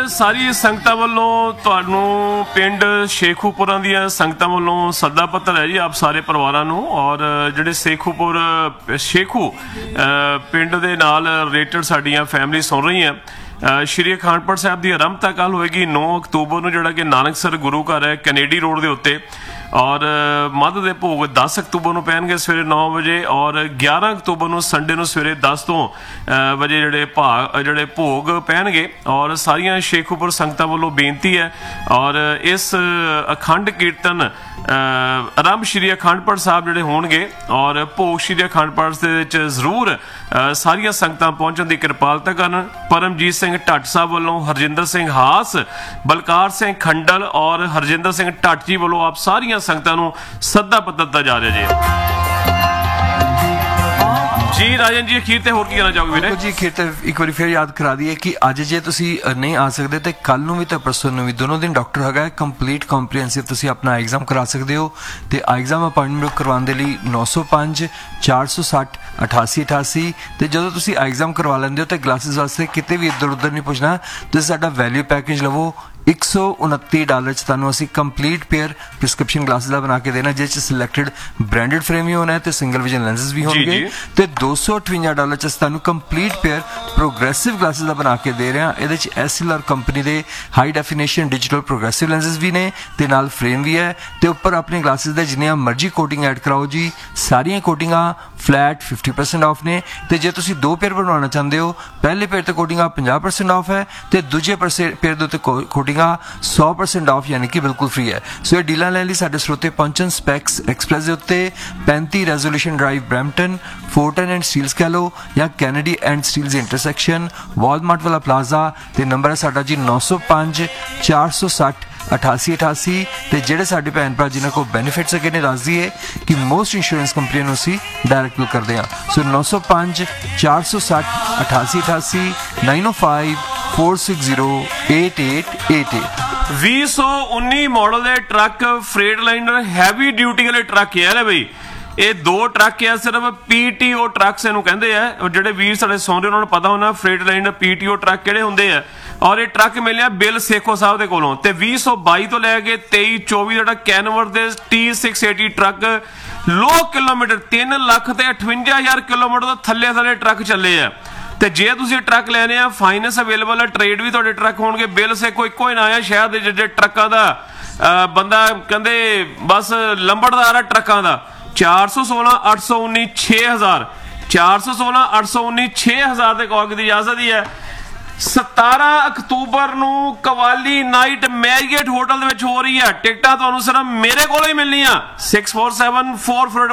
ਸਾਰੀ ਸੰਗਤਾਂ ਵੱਲੋਂ ਤੁਹਾਨੂੰ ਪਿੰਡ ਸ਼ੇਖੂਪੁਰਾਂ ਦੀਆਂ ਸੰਗਤਾਂ ਵੱਲੋਂ ਸੱਦਾ ਪੱਤਰ ਹੈ ਜੀ ਆਪ ਸਾਰੇ ਪਰਿਵਾਰਾਂ ਨੂੰ। ਔਰ ਜਿਹੜੇ ਸ਼ੇਖੂ ਪਿੰਡ ਦੇ ਨਾਲ ਰਿਲੇਟਡ ਸਾਡੀਆਂ ਫੈਮਿਲੀ ਸੁਣ ਰਹੀਆਂ, ਸ਼੍ਰੀ ਅਖੰਡ ਸਾਹਿਬ ਦੀ ਆਰੰਭਤਾ ਕੱਲ ਹੋਏਗੀ 9 ਅਕਤੂਬਰ ਨੂੰ, ਜਿਹੜਾ ਕਿ ਨਾਨਕਸਰ ਗੁਰੂ ਘਰ ਹੈ ਕੈਨੇਡੀ ਰੋਡ ਦੇ ਉੱਤੇ। ਔਰ ਮੱਧ ਦੇ ਭੋਗ 10 ਅਕਤੂਬਰ ਨੂੰ ਪੈਣਗੇ ਸਵੇਰੇ 9 ਵਜੇ, ਔਰ 11 ਅਕਤੂਬਰ ਨੂੰ ਸੰਡੇ ਨੂੰ ਸਵੇਰੇ 10 ਵਜੇ ਜਿਹੜੇ ਭੋਗ ਪੈਣਗੇ। ਔਰ ਸਾਰੀਆਂ ਸ਼ੇਖੂਪੁਰ ਸੰਗਤਾਂ ਵੱਲੋਂ ਬੇਨਤੀ ਹੈ, ਔਰ ਇਸ ਅਖੰਡ ਕੀਰਤਨ ਆਰੰਭ ਸ਼੍ਰੀ ਅਖੰਡ ਸਾਹਿਬ ਜਿਹੜੇ ਹੋਣਗੇ, ਔਰ ਭੋਗ ਸ਼੍ਰੀ ਅਖੰਡ ਦੇ ਵਿੱਚ ਜ਼ਰੂਰ ਸਾਰੀਆਂ ਸੰਗਤਾਂ ਪਹੁੰਚਣ ਦੀ ਕਿਰਪਾਲਤਾ ਕਰਨ। ਪਰਮਜੀਤ ਸਿੰਘ ਢੱਟ ਸਾਹਿਬ ਵੱਲੋਂ, ਹਰਜਿੰਦਰ ਸਿੰਘ ਹਾਸ, ਬਲਕਾਰ ਸਿੰਘ ਖੰਡਲ ਔਰ ਹਰਜਿੰਦਰ ਸਿੰਘ ਢੱਟ ਜੀ ਵੱਲੋਂ ਆਪ ਸਾਰੀਆਂ ਸੰਗਤਾਂ ਨੂੰ ਸੱਦਾ ਪੱਤਰ ਦਿੱਤਾ ਜਾ ਰਿਹਾ ਜੀ। ਰਾਜਨ ਜੀ ਅਖੀਰ ਤੇ ਹੋਰ ਕੀ ਕਹਿਣਾ ਚਾਹੋਗੇ ਵੀਰੇ? ਜੀ ਅਖੀਰ ਤੇ ਇੱਕ ਵਾਰੀ ਫਿਰ ਯਾਦ ਕਰਾ ਦਈਏ ਕਿ ਅੱਜ ਜੇ ਤੁਸੀਂ ਨਹੀਂ ਆ ਸਕਦੇ ਤੇ ਕੱਲ ਨੂੰ ਵੀ ਤੇ ਪਰਸੋਂ ਨੂੰ ਵੀ ਦੋਨੋਂ ਦਿਨ ਡਾਕਟਰ ਹੈਗਾ ਕੰਪਲੀਟ ਕੰਪਰੀਹੈਂਸਿਵ, ਤੁਸੀਂ ਆਪਣਾ ਐਗਜ਼ਾਮ ਕਰਾ ਸਕਦੇ ਹੋ। ਤੇ ਐਗਜ਼ਾਮ ਅਪਾਇੰਟਮੈਂਟ ਬੁੱਕ ਕਰਵਾਉਣ ਦੇ ਲਈ 905 460 8888। ਤੇ ਜਦੋਂ ਤੁਸੀਂ ਐਗਜ਼ਾਮ ਕਰਵਾ ਲੈਂਦੇ ਹੋ ਤੇ ਗਲਾਸਿਸ ਵਾਸਤੇ ਕਿਤੇ ਵੀ ਇੱਧਰ ਉੱਧਰ ਨਹੀਂ ਪੁੱਛਣਾ, ਤੁਸੀਂ ਸਾਡਾ ਵੈਲਿਊ ਪੈਕੇਜ ਲਵੋ। $129 ਚ ਤੁਹਾਨੂੰ ਅਸੀਂ ਕੰਪਲੀਟ ਪੇਅਰ ਪ੍ਰਿਸਕ੍ਰਿਪਸ਼ਨ ਗਲਾਸਿਸ ਦਾ ਬਣਾ ਕੇ ਦੇਣਾ, ਜਿਸ ਚ ਸਿਲੈਕਟਡ ਬ੍ਰਾਂਡਡ ਫਰੇਮ ਵੀ ਹੋਣਾ ਹੈ ਤੇ ਸਿੰਗਲ ਵਿਜ਼ਨ ਲੈਂਸਸ ਵੀ ਹੋਣਗੇ। ਤੇ $258 ਚ ਤੁਹਾਨੂੰ ਕੰਪਲੀਟ ਪੇਅਰ ਪ੍ਰੋਗਰੈਸਿਵ ਗਲਾਸਿਸ ਦਾ ਬਣਾ ਕੇ ਦੇ ਰਹੇ ਹਾਂ। ਇਹਦੇ ਚ SLR ਕੰਪਨੀ ਦੇ high definition digital progressive lenses ਵੀ ਨੇ ਤੇ ਨਾਲ ਫਰੇਮ ਵੀ ਹੈ। ਤੇ ਉੱਪਰ ਆਪਣੇ ਗਲਾਸਿਸ ਦੇ ਜਿੰਨੀਆਂ ਮਰਜ਼ੀ ਕੋਟਿੰਗ ਐਡ ਕਰਾਓ ਜੀ, ਸਾਰੀਆਂ ਕੋਟਿੰਗਾਂ ਫਲੈਟ 50% ਆਫ ਨੇ। ਤੇ ਜੇ ਤੁਸੀਂ 2 ਪੇਅਰ ਬਣਵਾਉਣਾ ਚਾਹੁੰਦੇ ਹੋ, ਪਹਿਲੇ ਪੇਅਰ ਤੇ ਕੋਟਿੰਗਾਂ 50% ਆਫ ਹੈ ਤੇ ਦੂਜੇ ਪੇਅਰ ਦੇ ਉੱਤੇ ਕੋਟਿੰਗ 100% ਆਫ, ਯਾਨੀ ਕਿ ਬਿਲਕੁਲ ਫ੍ਰੀ ਹੈ। ਸੋ ਇਹ ਡੀਲਾਂ ਲੈਣ ਲਈ ਸਾਡੇ ਸਰੋਤੇ ਪਹੁੰਚਣ ਸਪੈਕਸ ਐਕਸਪ੍ਰੈਸ ਦੇ ਉੱਤੇ 35 resolution drive Brampton, ਫੋਰਟਨ and Steeles ਕਹਿ ਲਓ, ਜਾਂ Kennedy and Steeles intersection Walmart ਵਾਲਾ ਪਲਾਜ਼ਾ। ਤੇ ਨੰਬਰ ਹੈ ਸਾਡਾ ਜੀ 905 460 8888। ਤੇ ਜਿਹੜੇ ਸਾਡੇ ਭੈਣ ਭਰਾ ਜਿਨ੍ਹਾਂ ਕੋਲ ਬੈਨੀਫਿਟਸ ਹੈਗੇ ਨੇ, ਦੱਸ ਦਈਏ ਕਿ ਮੋਸਟ ਇੰਸ਼ੋਰੈਂਸ ਕੰਪਨੀਆਂ ਨੂੰ ਅਸੀਂ ਡਾਇਰੈਕਟ ਬਿਲ ਕਰਦੇ ਹਾਂ। ਸੋ 905 460 8888 905 460 8888। 2019 ਮਾਡਲ ਦੇ truck fret liner heavy duty ਵਾਲੇ ਟਰੱਕ ਯਾਰ ਹੈ ਬਈ। ਇਹ 2 ਟਰੱਕ ਆ, ਸਿਰਫ PTO ਟਰੱਕਸ ਇਹਨੂੰ ਕਹਿੰਦੇ ਆ। ਜਿਹੜੇ ਵੀਰ ਸਾਡੇ ਸੁਣਦੇ ਉਹਨਾਂ ਨੂੰ ਪਤਾ ਹੋਣਾ ਫਰੇਟ ਲਾਈਨਰ PTO ਟਰੱਕ ਕਿਹੜੇ ਹੁੰਦੇ ਆ। ਔਰ ਇਹ ਟਰੱਕ ਮਿਲਿਆ ਬਿਲ ਸੇਖੋ ਸਾਹਿਬ ਦੇ ਕੋਲੋਂ। ਤੇ 2022 ਤੋਂ ਲੈ ਕੇ 23-24 ਜਿਹੜਾ ਕੈਨਵਰ ਦੇ T680 ਟਰੱਕ ਲੋ ਕਿਲੋਮੀਟਰ 3,58,000 ਕਿਲੋਮੀਟਰ ਤੋਂ ਥੱਲੇ ਟਰੱਕ ਚੱਲੇ ਆ। ਤੇ ਜੇ ਤੁਸੀਂ ਟਰੱਕ ਲੈਣੇ ਆ, ਫਾਈਨੈਂਸ ਅਵੇਲੇਬਲ ਹੈ, ਟ੍ਰੇਡ ਵੀ ਤੁਹਾਡੇ ਟਰੱਕ ਹੋਣਗੇ। ਬਿਲ ਸੇਖੋ ਇੱਕੋ ਹੀ ਨਾ ਆ ਸ਼ਹਿਰ ਦੇ ਜਿਹੜੇ ਟਰੱਕਾਂ ਦਾ ਬੰਦਾ ਕਹਿੰਦੇ ਬਸ ਲੰਬੜਦਾਰ ਆ ਟਰੱਕਾਂ ਦਾ। 416 819 6000 416 819 6000 ਦੇ ਕਾਗਜ਼ ਦੀ ਇਜਾਜ਼ਤ ਹੀ ਹੈ। 17 ਅਕਤੂਬਰ ਨੂੰ ਕਵਾਲੀ ਨਾਈਟ ਮੈਰੀਅਟ ਹੋਟਲ ਦੇ ਵਿੱਚ ਹੋ ਰਹੀ ਹੈ। ਟਿਕਟਾਂ ਤੁਹਾਨੂੰ ਸਿਰਫ ਮੇਰੇ ਕੋਲੋਂ ਹੀ ਮਿਲਣੀਆਂ। 647448